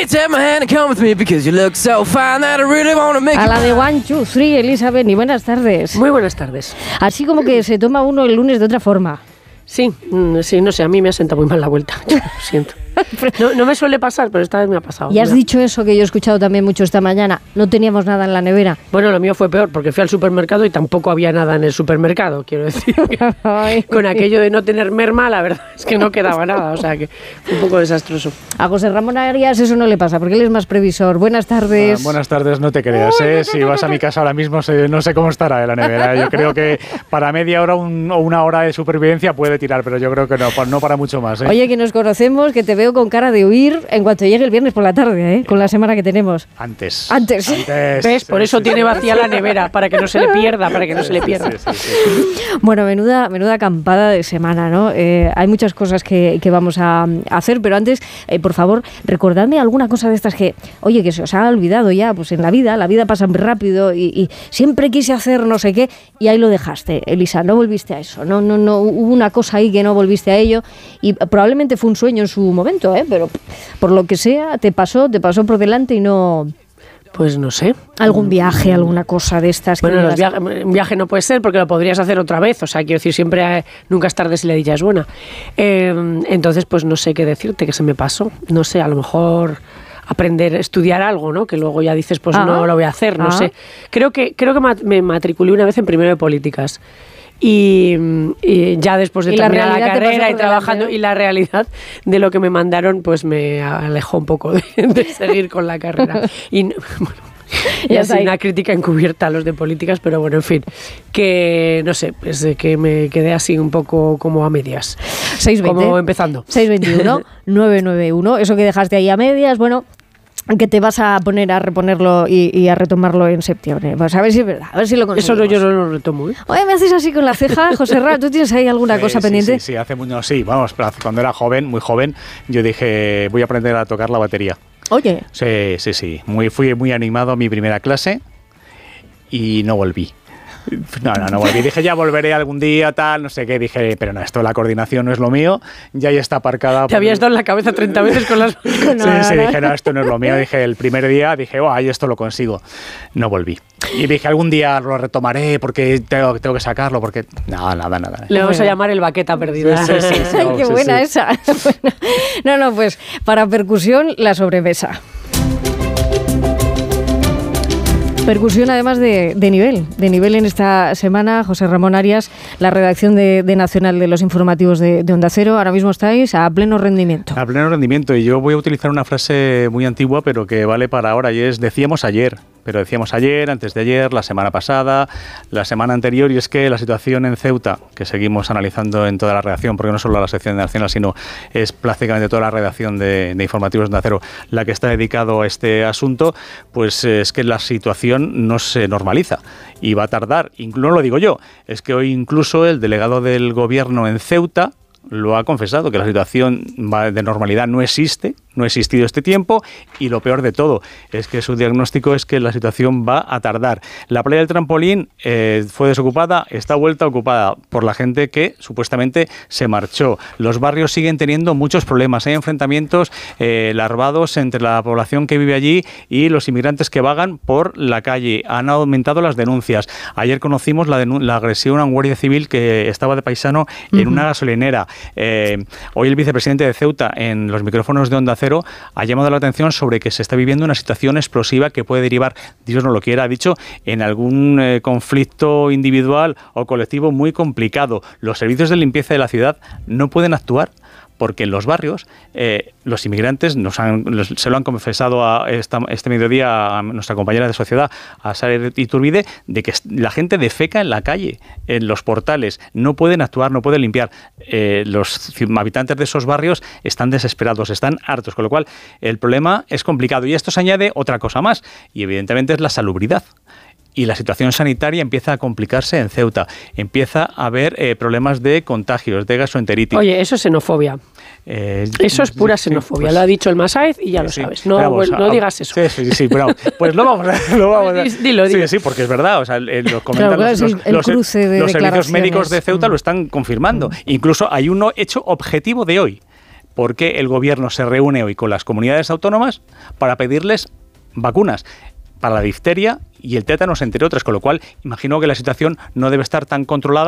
A la de 1, 2, 3, Elizabeth, y buenas tardes. Muy buenas tardes. Así como que se toma uno el lunes de otra forma. Sí, no sé, a mí me ha sentado muy mal la vuelta, yo lo siento. No me suele pasar, pero esta vez me ha pasado. Y has dicho eso que yo he escuchado también mucho esta mañana, no teníamos nada en la nevera. Bueno, lo mío fue peor, porque fui al supermercado y tampoco había nada en el supermercado, quiero decir. Con aquello de no tener merma, la verdad es que no quedaba nada, o sea que fue un poco desastroso. A José Ramón Arias eso no le pasa, porque él es más previsor. Buenas tardes. Buenas tardes, no te creas, Si vas a mi casa ahora mismo, no sé cómo estará la nevera. Yo creo que para media hora o una hora de supervivencia puede tirar, pero yo creo que no para mucho más. Oye, que nos conocemos, que te veo con cara de huir en cuanto llegue el viernes por la tarde, con la semana que tenemos. Antes. ¿Ves? Por eso tiene vacía la nevera, para que no se le pierda, Sí. Bueno, menuda acampada de semana, ¿no? Hay muchas cosas que vamos a hacer, pero antes, por favor, recordadme alguna cosa de estas que se os ha olvidado ya, pues en la vida pasa muy rápido y siempre quise hacer no sé qué y ahí lo dejaste, Elisa, no volviste a eso, no hubo una cosa ahí que no volviste a ello y probablemente fue un sueño en su momento, pero por lo que sea te pasó por delante y no... Pues no sé. ¿Algún viaje, alguna cosa de estas? Bueno, un viaje no puede ser porque lo podrías hacer otra vez. O sea, quiero decir, siempre nunca es tarde si la dicha es buena. Entonces, pues no sé qué decirte, que se me pasó. No sé, a lo mejor estudiar algo, ¿no? Que luego ya dices, pues no lo voy a hacer, no sé. Creo que me matriculé una vez en primero de políticas. Y ya después de terminar la carrera y trabajando, y la realidad de lo que me mandaron, pues me alejó un poco de seguir con la carrera. Y así una crítica encubierta a los de políticas, pero bueno, en fin, que no sé, es que me quedé así un poco como a medias. 620. Como empezando. 621 991, eso que dejaste ahí a medias, bueno, que te vas a poner a reponerlo y a retomarlo en septiembre. Pues a ver si es verdad, a ver si lo conseguimos. Eso yo no lo retomo, ¿eh? Oye, me haces así con la ceja, José Ra, ¿tú tienes ahí alguna cosa pendiente? Sí, hace mucho, cuando era muy joven, yo dije, voy a aprender a tocar la batería. Oye. Sí. Fui muy animado a mi primera clase y no volví. No volví. Dije, ya volveré algún día, tal, no sé qué. Dije, pero no, esto la coordinación no es lo mío. Ya está aparcada. Te habías dado en la cabeza 30 veces con las... Sí, dije, no, esto no es lo mío. Dije, el primer día, esto lo consigo. No volví. Y dije, algún día lo retomaré porque tengo que sacarlo, porque... Nada. Le vamos a llamar el baqueta perdida. Sí. Ay, qué buena esa. No, pues para percusión, la sobremesa. Percusión además de nivel en esta semana. José Ramón Arias, la redacción de Nacional de los informativos de Onda Cero, ahora mismo estáis a pleno rendimiento. A pleno rendimiento, y yo voy a utilizar una frase muy antigua pero que vale para ahora, y es decíamos ayer, antes de ayer, la semana pasada, la semana anterior, y es que la situación en Ceuta, que seguimos analizando en toda la redacción, porque no solo la sección de Nacional, sino es prácticamente toda la redacción de informativos de Onda Cero la que está dedicado a este asunto, pues es que la situación no se normaliza y va a tardar. No lo digo yo, es que hoy incluso el delegado del gobierno en Ceuta lo ha confesado, que la situación de normalidad no existe, no ha existido este tiempo, y lo peor de todo es que su diagnóstico es que la situación va a tardar. La playa del Trampolín fue desocupada, está vuelta ocupada por la gente que supuestamente se marchó. Los barrios siguen teniendo muchos problemas, hay enfrentamientos larvados entre la población que vive allí y los inmigrantes que vagan por la calle. Han aumentado las denuncias. Ayer conocimos la agresión a un guardia civil que estaba de paisano en una gasolinera. Hoy el vicepresidente de Ceuta, en los micrófonos de Onda Cero, ha llamado la atención sobre que se está viviendo una situación explosiva que puede derivar, Dios no lo quiera, ha dicho, en algún conflicto individual o colectivo muy complicado. Los servicios de limpieza de la ciudad no pueden actuar porque en los barrios los inmigrantes se lo han confesado este mediodía a nuestra compañera de sociedad, a Sara Iturbide, de que la gente defeca en la calle, en los portales, no pueden actuar, no pueden limpiar. Los habitantes de esos barrios están desesperados, están hartos, con lo cual el problema es complicado. Y esto se añade otra cosa más, y evidentemente es la salubridad. Y la situación sanitaria empieza a complicarse en Ceuta. Empieza a haber problemas de contagios, de gastroenteritis. Oye, eso es xenofobia. Eso es pura xenofobia. Pues, lo ha dicho el Masáez y ya lo sabes. No digas eso. Sí, pero pues lo vamos a... Dilo. Sí, porque es verdad. O sea, los servicios médicos de Ceuta lo están confirmando. Incluso hay uno hecho objetivo de hoy. por qué el gobierno se reúne hoy con las comunidades autónomas para pedirles vacunas para la difteria y el tétanos, entre otras, con lo cual imagino que la situación no debe estar tan controlada